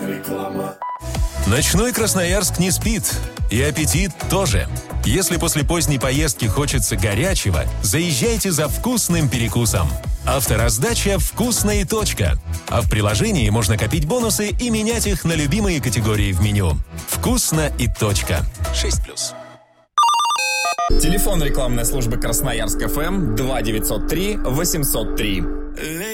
Реклама. Ночной Красноярск не спит. И аппетит тоже. Если после поздней поездки хочется горячего, заезжайте за вкусным перекусом. Автораздача «Вкусно и точка». А в приложении можно копить бонусы и менять их на любимые категории в меню. «Вкусно и точка». 6+. Телефон рекламной службы Красноярск ФМ 2903 803.